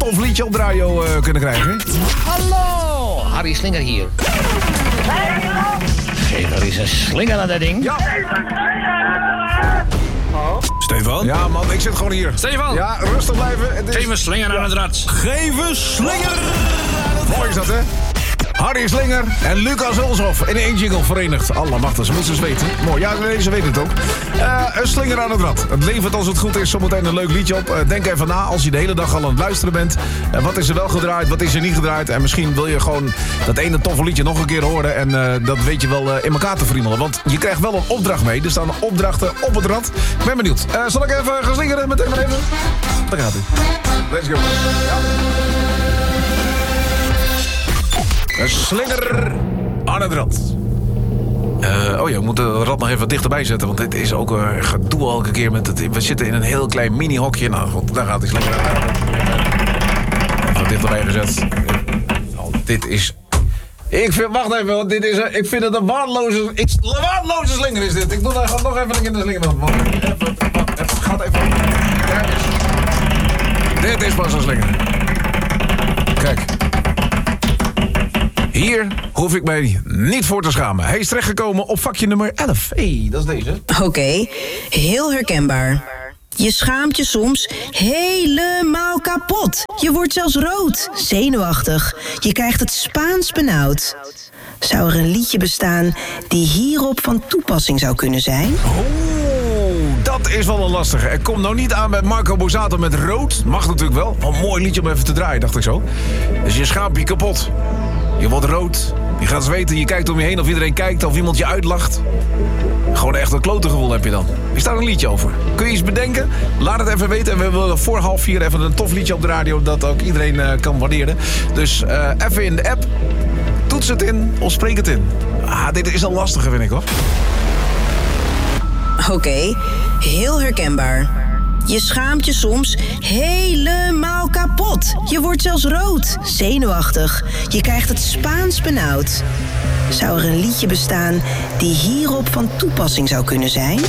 tof liedje op de radio kunnen krijgen. Hallo, Harry Slinger hier. Geef er eens een slinger aan dat ding. Ja. Stefan? Ja man, ik zit gewoon hier. Stefan? Ja, rustig blijven. Geef een slinger aan het rad. Geef een slinger! Mooi is dat, hè? Harry Slinger en Lucas Hulshoff in één jingle verenigd. Allemachtig, ze moeten het weten. Mooi, ja, nee, ze weten het ook. Een slinger aan het rad. Het levert als het goed is zometeen een leuk liedje op. Denk even na als je de hele dag al aan het luisteren bent. Wat is er wel gedraaid, wat is er niet gedraaid? En misschien wil je gewoon dat ene toffe liedje nog een keer horen. En dat weet je wel in elkaar te friemelen. Want je krijgt wel een opdracht mee. Er staan opdrachten op het rad. Ik ben benieuwd. Zal ik even gaan slingeren meteen maar even? Daar gaat hij. Let's go. Ja. Een slinger aan het rad. Oh ja, we moeten het rad nog even wat dichterbij zetten. Want dit is ook gedoe elke keer met het. We zitten in een heel klein mini-hokje. Nou goed, daar gaat hij slinger aan. Even dichterbij gezet. Oh, dit is... Wacht even, want dit is... ik vind het een waardeloze slinger is dit. Ik doe daar nog even in de slinger. Even, gaat even... Dit is pas een slinger. Kijk. Hier hoef ik mij niet voor te schamen. Hij is terechtgekomen op vakje nummer 11. Hé, dat is deze. Oké, heel herkenbaar. Je schaamt je soms helemaal kapot. Je wordt zelfs rood, zenuwachtig. Je krijgt het Spaans benauwd. Zou er een liedje bestaan die hierop van toepassing zou kunnen zijn? Dat is wel een lastige. Er komt nou niet aan met Marco Borsato met rood. Mag natuurlijk wel. Een mooi liedje om even te draaien, dacht ik zo. Dus je schaamt je kapot. Je wordt rood, je gaat zweten, je kijkt om je heen of iedereen kijkt, of iemand je uitlacht. Gewoon echt een klote gevoel heb je dan. Is daar een liedje over? Kun je iets bedenken? Laat het even weten. En we willen voor 3:30 even een tof liedje op de radio dat ook iedereen kan waarderen. Dus even in de app, toets het in of spreek het in. Dit is een lastige, vind ik hoor. Oké, heel herkenbaar. Je schaamt je soms helemaal kapot. Je wordt zelfs rood, zenuwachtig. Je krijgt het Spaans benauwd. Zou er een liedje bestaan die hierop van toepassing zou kunnen zijn?